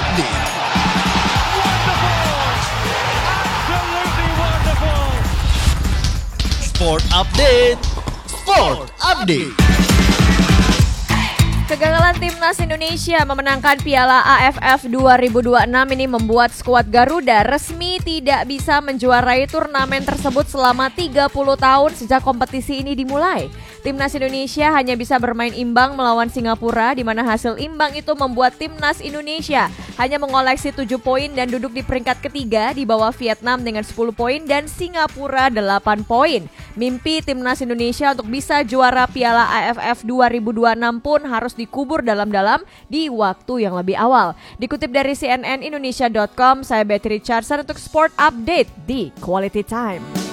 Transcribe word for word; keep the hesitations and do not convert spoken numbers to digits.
Update. Sport Update. Sport Update. Kegagalan timnas Indonesia memenangkan Piala A F F dua ribu dua puluh enam ini membuat skuad Garuda resmi tidak bisa menjuarai turnamen tersebut selama tiga puluh tahun sejak kompetisi ini dimulai. Timnas Indonesia hanya bisa bermain imbang melawan Singapura, di mana hasil imbang itu membuat timnas Indonesia hanya mengoleksi tujuh poin dan duduk di peringkat ketiga di bawah Vietnam dengan sepuluh poin dan Singapura delapan poin. Mimpi timnas Indonesia untuk bisa juara Piala A F F dua ribu dua puluh enam pun harus dikubur dalam-dalam di waktu yang lebih awal. Dikutip dari C N N Indonesia dot com, saya Betty Richardson untuk Sport Update di Quality Time.